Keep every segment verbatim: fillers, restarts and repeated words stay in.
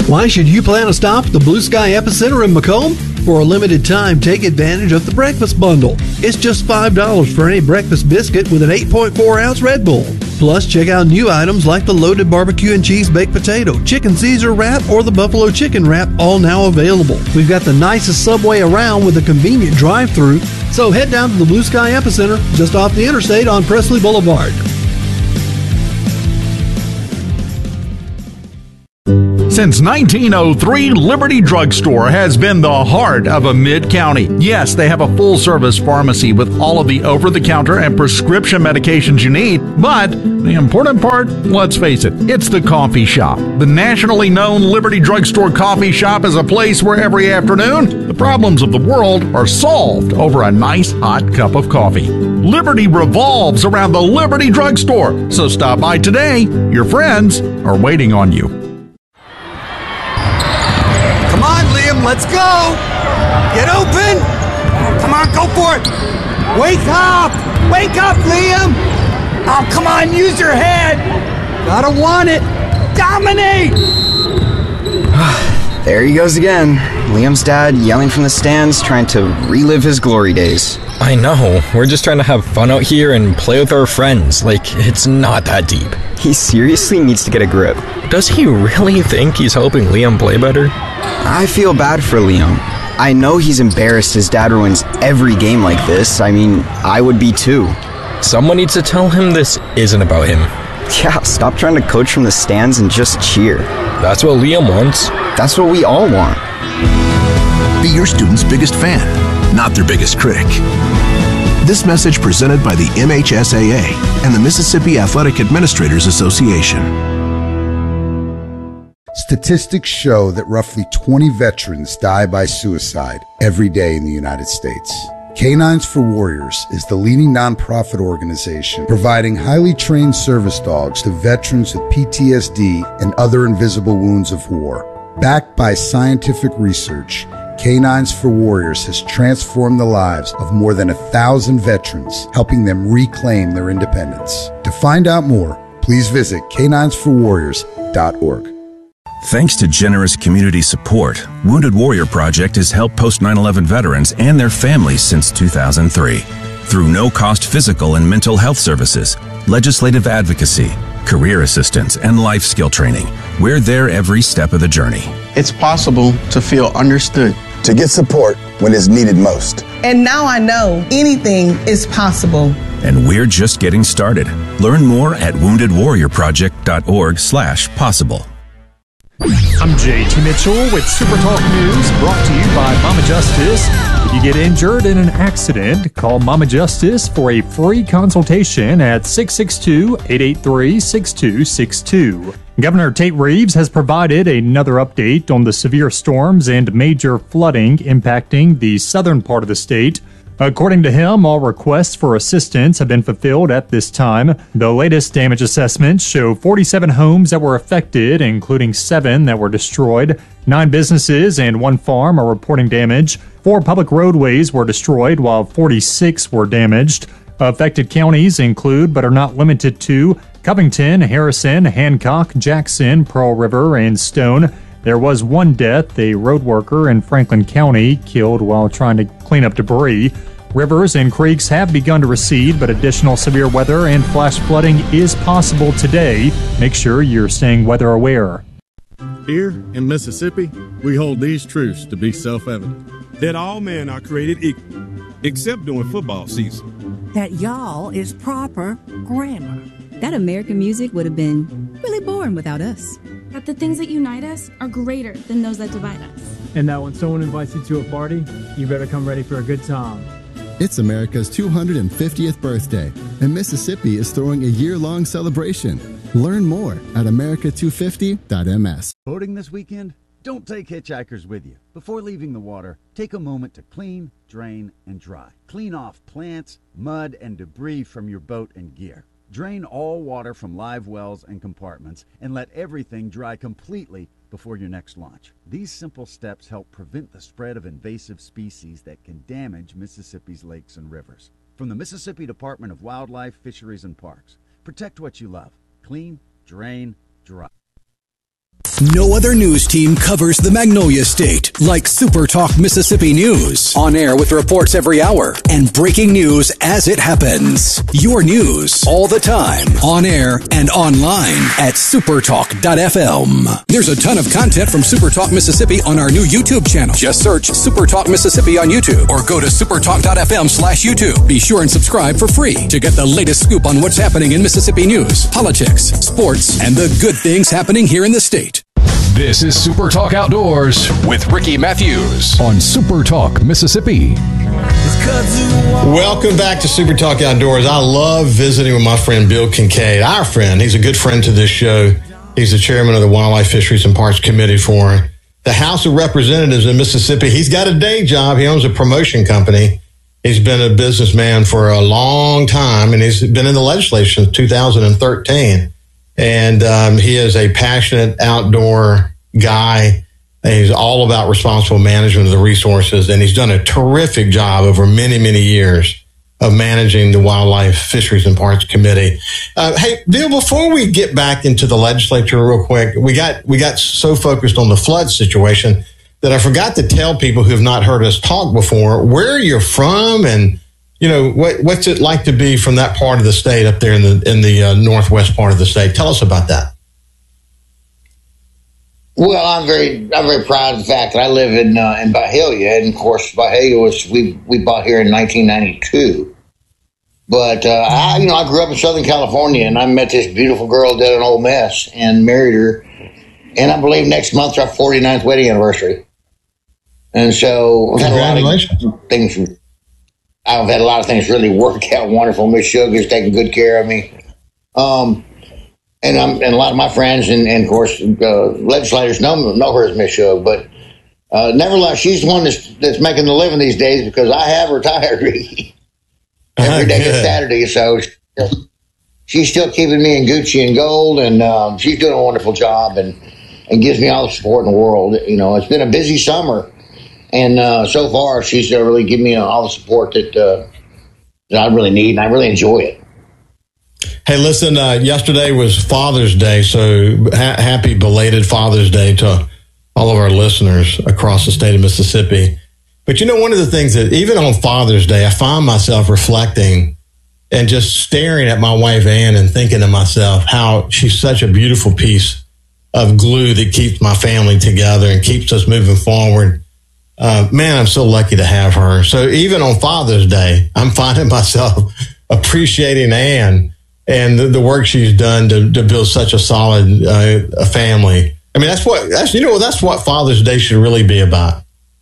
Why should you plan a stop at the Blue Sky Epicenter in Macomb? For a limited time, take advantage of the breakfast bundle. It's just five dollars for any breakfast biscuit with an eight point four ounce Red Bull. Plus, check out new items like the loaded barbecue and cheese baked potato, chicken Caesar wrap, or the buffalo chicken wrap, all now available. We've got the nicest Subway around with a convenient drive-thru. So head down to the Blue Sky Epicenter just off the interstate on Presley Boulevard. Since nineteen oh three, Liberty Drugstore has been the heart of a mid-county. Yes, they have a full-service pharmacy with all of the over-the-counter and prescription medications you need. But the important part, let's face it, it's the coffee shop. The nationally known Liberty Drugstore coffee shop is a place where every afternoon, the problems of the world are solved over a nice hot cup of coffee. Liberty revolves around the Liberty Drugstore. So stop by today. Your friends are waiting on you. Let's go! Get open! Come on, go for it! Wake up! Wake up, Liam! Oh, come on, use your head! Gotta want it! Dominate! There he goes again. Liam's dad yelling from the stands, trying to relive his glory days. I know. We're just trying to have fun out here and play with our friends. Like, it's not that deep. He seriously needs to get a grip. Does he really think he's helping Liam play better? I feel bad for Liam. I know he's embarrassed his dad ruins every game like this. I mean, I would be too. Someone needs to tell him this isn't about him. Yeah, stop trying to coach from the stands and just cheer. That's what Liam wants. That's what we all want. Be your student's biggest fan, not their biggest critic. This message presented by the M H S A A and the Mississippi Athletic Administrators Association. Statistics show that roughly twenty veterans die by suicide every day in the United States. Canines for Warriors is the leading nonprofit organization providing highly trained service dogs to veterans with P T S D and other invisible wounds of war. Backed by scientific research, Canines for Warriors has transformed the lives of more than a thousand veterans, helping them reclaim their independence. To find out more, please visit canines for warriors dot org. Thanks to generous community support, Wounded Warrior Project has helped post nine eleven veterans and their families since two thousand three. Through no-cost physical and mental health services, legislative advocacy, career assistance, and life skill training, we're there every step of the journey. It's possible to feel understood. To get support when it's needed most. And now I know anything is possible. And we're just getting started. Learn more at wounded warrior project dot org slash possible. I'm J T Mitchell with Super Talk News, brought to you by Mama Justice. If you get injured in an accident, call Mama Justice for a free consultation at six six two, eight eight three, six two six two. Governor Tate Reeves has provided another update on the severe storms and major flooding impacting the southern part of the state. According to him, all requests for assistance have been fulfilled at this time. The latest damage assessments show forty-seven homes that were affected, including seven that were destroyed. Nine businesses and one farm are reporting damage. Four public roadways were destroyed, while forty-six were damaged. Affected counties include, but are not limited to, Covington, Harrison, Hancock, Jackson, Pearl River, and Stone. There was one death, a road worker in Franklin County killed while trying to clean up debris. Rivers and creeks have begun to recede, but additional severe weather and flash flooding is possible today. Make sure you're staying weather aware. Here in Mississippi, we hold these truths to be self-evident. That all men are created equal, except during football season. That y'all is proper grammar. That American music would have been really boring without us. That the things that unite us are greater than those that divide us. And that when someone invites you to a party, you better come ready for a good time. It's America's two hundred fiftieth birthday, and Mississippi is throwing a year-long celebration. Learn more at america two fifty dot m s. Boating this weekend? Don't take hitchhikers with you. Before leaving the water, take a moment to clean, drain, and dry. Clean off plants, mud, and debris from your boat and gear. Drain all water from live wells and compartments and let everything dry completely before your next launch. These simple steps help prevent the spread of invasive species that can damage Mississippi's lakes and rivers. From the Mississippi Department of Wildlife, Fisheries, and Parks, protect what you love. Clean, drain, dry. No other news team covers the Magnolia State like Super Talk Mississippi News. On air with reports every hour and breaking news as it happens. Your news all the time. On air and online at supertalk dot f m. There's a ton of content from Super Talk Mississippi on our new YouTube channel. Just search Super Talk Mississippi on YouTube or go to supertalk dot f m slash YouTube. Be sure and subscribe for free to get the latest scoop on what's happening in Mississippi news, politics, sports, and the good things happening here in the state. This is Super Talk Outdoors with Ricky Matthews on Super Talk Mississippi. Welcome back to Super Talk Outdoors. I love visiting with my friend Bill Kincaid, our friend. He's a good friend to this show. He's the chairman of the Wildlife, Fisheries, and Parks Committee for the House of Representatives in Mississippi. He's got a day job. He owns a promotion company. He's been a businessman for a long time, and he's been in the legislature since two thousand thirteen. And um, he is a passionate outdoor guy. He's all about responsible management of the resources, and he's done a terrific job over many, many years of managing the Wildlife, Fisheries, and Parks Committee. Uh, hey, Bill, before we get back into the legislature real quick, we got we got so focused on the flood situation that I forgot to tell people who have not heard us talk before where you're from and you know, what, what's it like to be from that part of the state up there in the in the uh, northwest part of the state? Tell us about that. Well, I'm very I'm very proud of the fact that I live in uh, in Byhalia, and of course, Byhalia was we we bought here in nineteen ninety-two. But uh, I, you know, I grew up in Southern California, and I met this beautiful girl down in Ole Miss and married her. And I believe next month's our forty-ninth wedding anniversary. And so I've had a lot of things. I've had a lot of things really work out wonderful. Miss Sugar's taking good care of me. Um, and I'm, and a lot of my friends and, and of course, uh, legislators know, know her as Miss Sugar. But uh, nevertheless, she's the one that's, that's making the living these days because I have retired every day is Saturday. So she's still keeping me in Gucci and gold, and um, she's doing a wonderful job and, and gives me all the support in the world. You know, it's been a busy summer. And uh, so far, she's uh, really given me uh, all the support that, uh, that I really need, and I really enjoy it. Hey, listen, uh, yesterday was Father's Day, so ha- happy belated Father's Day to all of our listeners across the state of Mississippi. But, you know, one of the things that even on Father's Day, I find myself reflecting and just staring at my wife, Ann, and thinking to myself how she's such a beautiful piece of glue that keeps my family together and keeps us moving forward. Uh, man, I'm so lucky to have her. So even on Father's Day, I'm finding myself appreciating Ann and the, the work she's done to, to build such a solid uh, a family. I mean, that's what that's you know that's what Father's Day should really be about.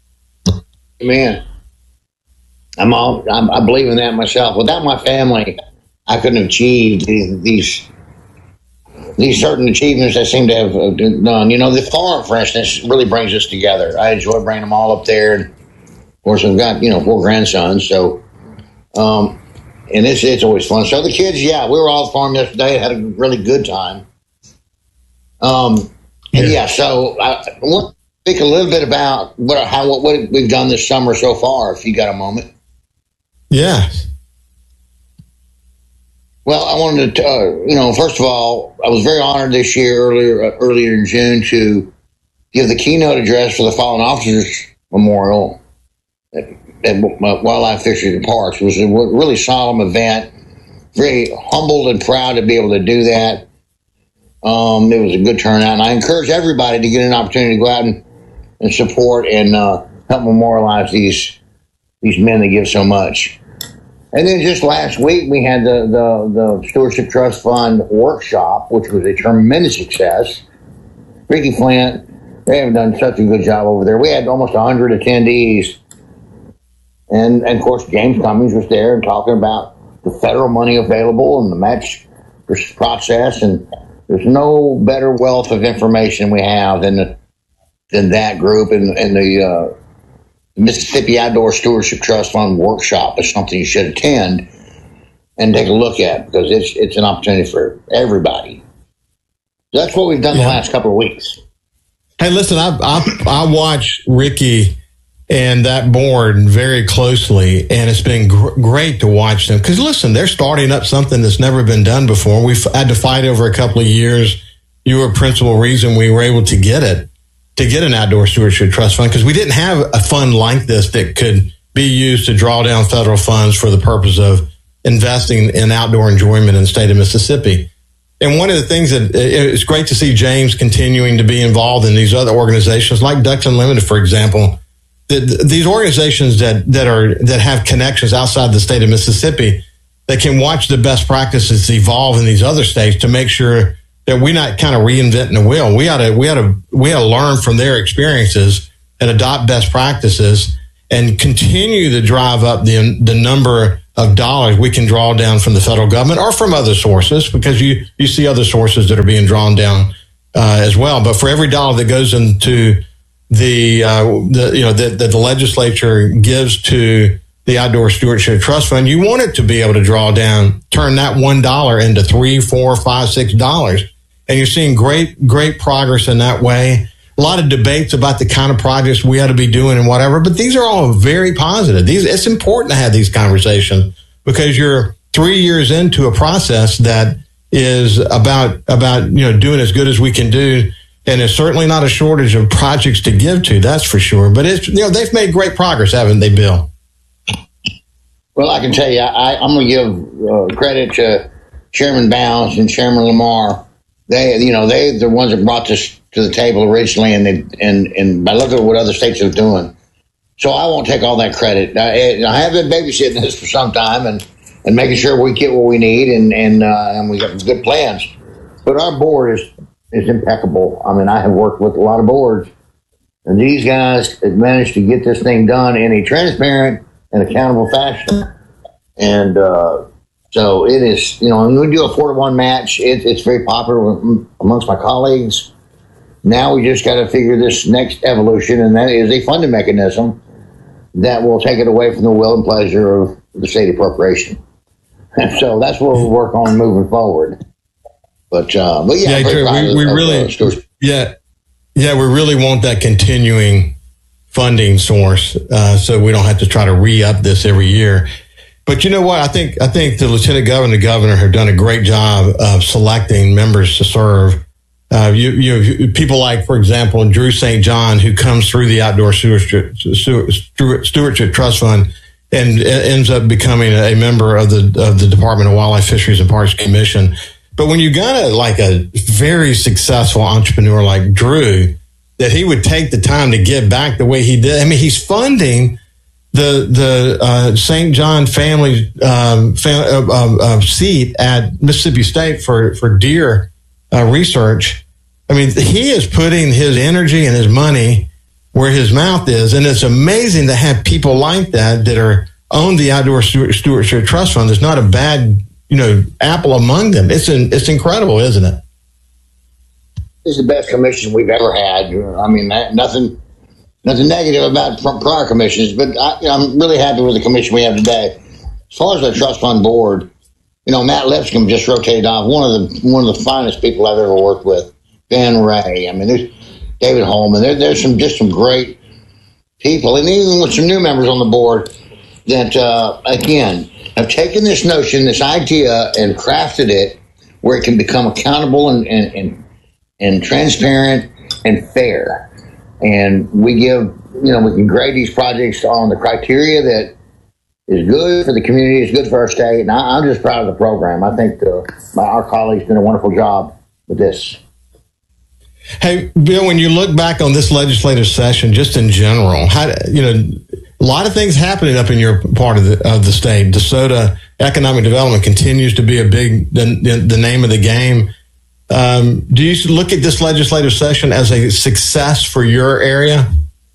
Man, I'm all I'm, I believe in that myself. Without my family, I couldn't have achieved these these, these certain achievements I seem to have done. You know, the farm, for instance, really brings us together. I enjoy bringing them all up there. And of course, I've got, you know, four grandsons. So, um, and it's, it's always fun. So the kids, yeah, we were all at the farm yesterday, had a really good time. Um, and yeah, so I want to speak a little bit about what, how, what, what we've done this summer so far, if you got a moment. Yeah. Well, I wanted to, uh, you know, first of all, I was very honored this year, earlier uh, earlier in June, to give the keynote address for the Fallen Officers Memorial at, at Wildlife, Fisheries, and Parks. It was a really solemn event. Very humbled and proud to be able to do that. Um, it was a good turnout, and I encourage everybody to get an opportunity to go out and, and support and uh, help memorialize these these men that give so much. And then just last week, we had the, the, the Stewardship Trust Fund workshop, which was a tremendous success. Ricky Flint, they have done such a good job over there. We had almost one hundred attendees. And, and, of course, James Cummings was there and talking about the federal money available and the match process. And there's no better wealth of information we have than, the, than that group and, and the uh, Mississippi Outdoor Stewardship Trust Fund workshop is something you should attend and take a look at because it's it's an opportunity for everybody. So that's what we've done yeah. the last couple of weeks. Hey, listen, I, I I watch Ricky and that board very closely, and it's been gr- great to watch them because listen, they're starting up something that's never been done before. We've had to fight over a couple of years, you were a principal reason we were able to get it, to get an outdoor stewardship trust fund, because we didn't have a fund like this that could be used to draw down federal funds for the purpose of investing in outdoor enjoyment in the state of Mississippi. And one of the things that it's great to see James continuing to be involved in these other organizations like Ducks Unlimited, for example. The, these organizations that, that are that have connections outside the state of Mississippi that can watch the best practices evolve in these other states to make sure that we're not kind of reinventing the wheel. We ought to we ought to we ought to learn from their experiences and adopt best practices and continue to drive up the the number of dollars we can draw down from the federal government or from other sources, because you you see other sources that are being drawn down uh, as well. But for every dollar that goes into the, uh, the you know, that the, the legislature gives to the Outdoor Stewardship Trust Fund, you want it to be able to draw down, turn that one dollar into three, four, five, six dollars. And you're seeing great, great progress in that way. A lot of debates about the kind of projects we ought to be doing and whatever, but these are all very positive. These, it's important to have these conversations because you're three years into a process that is about, about, you know, doing as good as we can do. And there's certainly not a shortage of projects to give to, that's for sure. But it's, you know, they've made great progress, haven't they, Bill? Well, I can tell you, I, I'm going to give uh, credit to Chairman Bounds and Chairman Lamar. They, you know, they the ones that brought this to the table originally, and they, and and by looking at what other states are doing. So I won't take all that credit. I, I have been babysitting this for some time and, and making sure we get what we need, and and uh, and we got good plans. But our board is. is impeccable. I mean, I have worked with a lot of boards, and these guys have managed to get this thing done in a transparent and accountable fashion. And uh, so it is, you know, when we do a four to one match, it, it's very popular amongst my colleagues. Now we just got to figure this next evolution, and that is a funding mechanism that will take it away from the will and pleasure of the state appropriation. And so that's what we'll work on moving forward. But, uh, but yeah, yeah we, we of, really, uh, yeah, yeah, we really want that continuing funding source, uh, so we don't have to try to re-up this every year. But you know what? I think I think the lieutenant governor and the governor have done a great job of selecting members to serve. Uh, you, you people like, for example, Drew Saint John, who comes through the Outdoor Stewardship, Stewardship Trust Fund and ends up becoming a member of the of the Department of Wildlife, Fisheries, and Parks Commission. But when you got a like a very successful entrepreneur like Drew, that he would take the time to give back the way he did. I mean, he's funding the the uh, Saint John family um, fam- uh, uh, seat at Mississippi State for for deer uh, research. I mean, he is putting his energy and his money where his mouth is, and it's amazing to have people like that that are own the Outdoor Stewardship Trust Fund. There's not a bad, you know, apple among them. It's in, it's incredible, isn't it? It's the best commission we've ever had. I mean, nothing, nothing negative about prior commissions, but I, I'm really happy with the commission we have today. As far as the trust fund board, you know, Matt Lipscomb just rotated off. One of the one of the finest people I've ever worked with. Ben Ray. I mean, there's David Holman. There, there's some just some great people, and even with some new members on the board that, uh, again, have taken this notion, this idea, and crafted it where it can become accountable and and, and, and transparent and fair. And we give, you know, we can grade these projects on the criteria that is good for the community, is good for our state. And I, I'm just proud of the program. I think the, my, our colleagues did a wonderful job with this. Hey, Bill, when you look back on this legislative session, just in general, how, you know, a lot of things happening up in your part of the of the state. DeSoto economic development continues to be a big the, the name of the game. Um, do you look at this legislative session as a success for your area?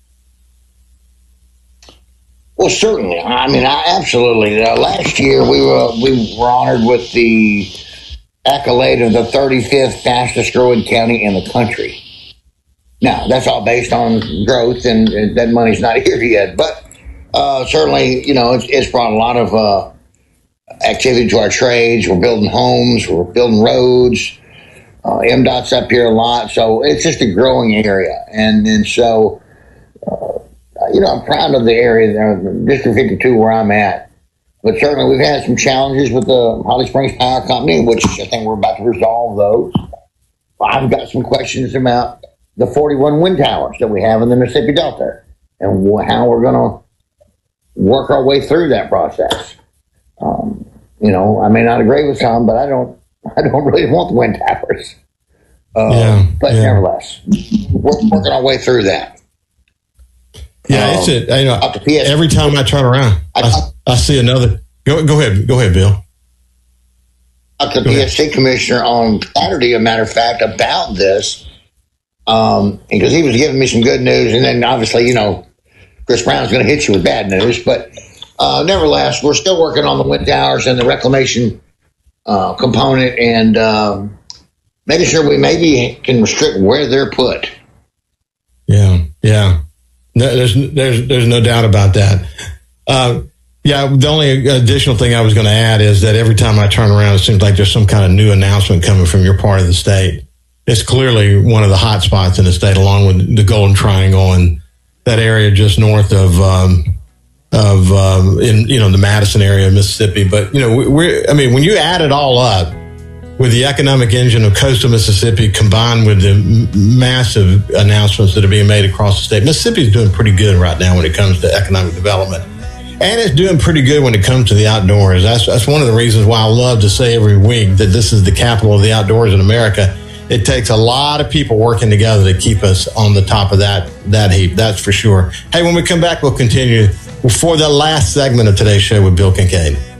Well, certainly. I mean, I, absolutely. Uh, last year we were we were honored with the accolade of the thirty-fifth fastest growing county in the country. Now, that's all based on growth, and, and that money's not here yet. But uh, certainly, you know, it's, it's brought a lot of uh, activity to our trades. We're building homes. We're building roads. Uh, M DOT's up here a lot. So it's just a growing area. And, and so, uh, you know, I'm proud of the area, uh, District fifty-two, where I'm at. But certainly we've had some challenges with the Holly Springs Power Company, which I think we're about to resolve those. I've got some questions about the forty-one wind towers that we have in the Mississippi Delta and how we're going to work our way through that process. Um, you know, I may not agree with some, but I don't, I don't really want the wind towers. Uh, yeah, but yeah. Nevertheless, we're working our way through that. Yeah, um, it's it. You know, every time I turn around, I, I, I see another. Go, go ahead, go ahead, Bill. The P S C commissioner on Saturday, a matter of fact, about this, um, because he was giving me some good news, and then obviously, you know, Chris Brown's going to hit you with bad news, but uh, nevertheless, we're still working on the wind towers and the reclamation uh, component, and um, making sure we maybe can restrict where they're put. Yeah, yeah, no, there's there's there's no doubt about that. Uh, Yeah, the only additional thing I was going to add is that every time I turn around, it seems like there's some kind of new announcement coming from your part of the state. It's clearly one of the hot spots in the state, along with the Golden Triangle and that area just north of, um, of um, in you know the Madison area of Mississippi. But you know, we're I mean, when you add it all up, with the economic engine of coastal Mississippi combined with the m- massive announcements that are being made across the state, Mississippi is doing pretty good right now when it comes to economic development. And it's doing pretty good when it comes to the outdoors. That's that's one of the reasons why I love to say every week that this is the capital of the outdoors in America. It takes a lot of people working together to keep us on the top of that that heap. That's for sure. Hey, when we come back, we'll continue for the last segment of today's show with Bill Kincaid.